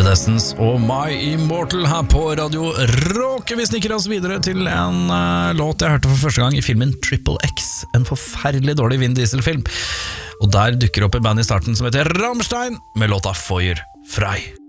Evanescence og My Immortal her på Radio Rock. Vi snikker oss videre til en låt jeg hørte for første gang i filmen Triple X, en forferdelig dårlig Vin Diesel-film. Og der dukker opp en band i starten som heter Rammstein med låta Feuer frei.